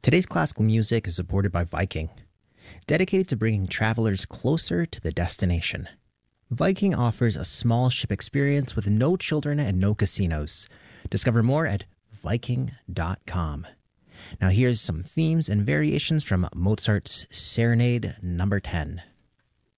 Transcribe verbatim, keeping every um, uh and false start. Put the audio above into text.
Today's classical music is supported by Viking, dedicated to bringing travelers closer to the destination. Viking offers a small ship experience with no children and no casinos. Discover more at viking dot com. Now here's some themes and variations from Mozart's Serenade number ten.